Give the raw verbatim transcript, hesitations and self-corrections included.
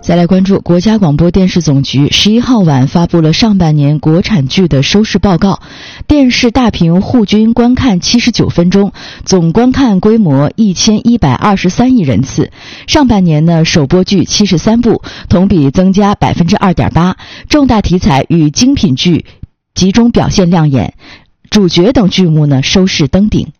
再来关注国家广播电视总局十一号晚发布了上半年国产剧的收视报告，电视大屏户均观看七十九分钟，总观看规模一千一百二十三亿人次。上半年呢，首播剧七十三部，同比增加百分之二点八，重大题材与精品剧集中表现亮眼，主角等剧目呢收视登顶。